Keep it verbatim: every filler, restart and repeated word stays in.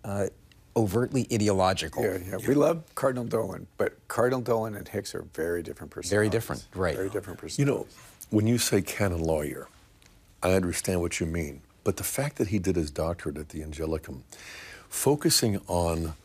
uh, overtly ideological. Yeah, yeah. We love Cardinal Dolan, but Cardinal Dolan and Hicks are very different personalities. Very different, right. Very different personalities. You know, when you say canon lawyer, I understand what you mean. But the fact that he did his doctorate at the Angelicum, focusing on